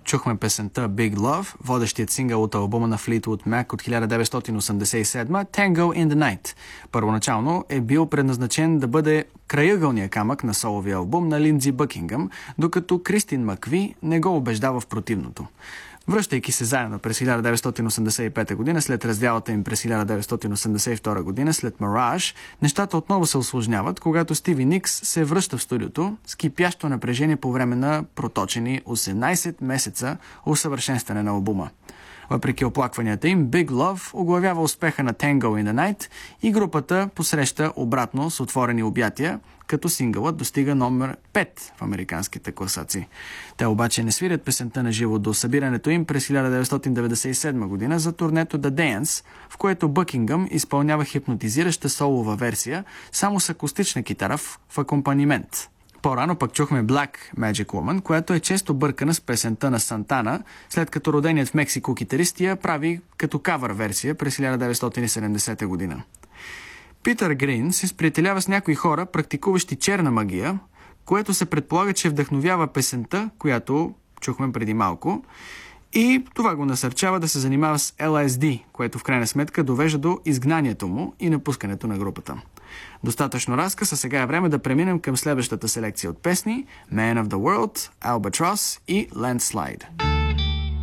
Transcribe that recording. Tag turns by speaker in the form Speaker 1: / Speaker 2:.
Speaker 1: Чухме песента Big Love, водещият сингъл от албума на Fleetwood Mac от 1987, Tango in the Night. Първоначално е бил предназначен да бъде краягълния камък на соловия албум на Линдзи Бъкингъм, докато Кристин Макви не го убеждава в противното. Връщайки се заедно през 1985 година, след развялата им през 1982 година, след Mirage, нещата отново се усложняват, когато Стиви Никс се връща в студиото с кипящо напрежение по време на проточени 18 месеца усъвършенстване на албума. Въпреки оплакванията им, Big Love оглавява успеха на Tango in the Night и групата посреща обратно с отворени обятия, като сингълът достига номер 5 в американските класации. Те обаче не свирят песента на живо до събирането им през 1997 година за турнето The Dance, в което Бъкингъм изпълнява хипнотизираща солова версия само с акустична китара в акомпанимент. По-рано пък чухме Black Magic Woman, която е често бъркана с песента на Сантана, след като роденият в Мексико китарист я прави като кавър версия през 1970 година. Питър Грин се сприятелява с някои хора, практикуващи черна магия, което се предполага, че вдъхновява песента, която чухме преди малко, и това го насърчава да се занимава с LSD, което в крайна сметка довежда до изгнанието му и напускането на групата. Достатъчно разказ, а сега е време да преминем към следващата селекция от песни: Man of the World, Albatross и Landslide.